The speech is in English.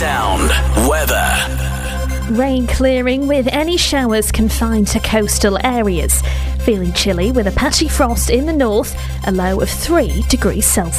Sound weather. Rain clearing with any showers confined to coastal areas. Feeling chilly with a patchy frost in the north, a low of 3 degrees Celsius.